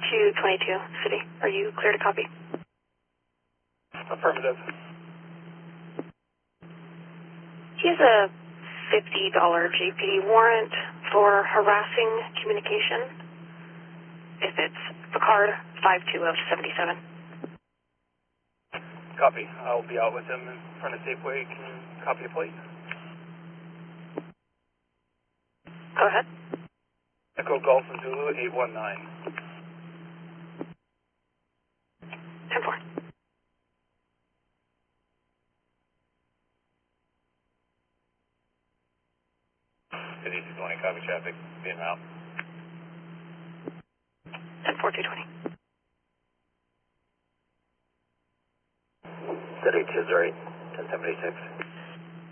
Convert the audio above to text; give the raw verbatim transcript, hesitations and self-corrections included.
two twenty-two, City. Are you clear to copy? Affirmative. He has a fifty dollar J P D warrant for harassing communication. If it's Picard five two of seventy-seven. Copy. I'll be out with him in front of Safeway. Can you copy a plate? Go ahead. Echo Golf Zulu eight one nine. ten four. City two twenty, copy traffic. Being out. ten four two twenty. City two zero eight, ten seventy-six.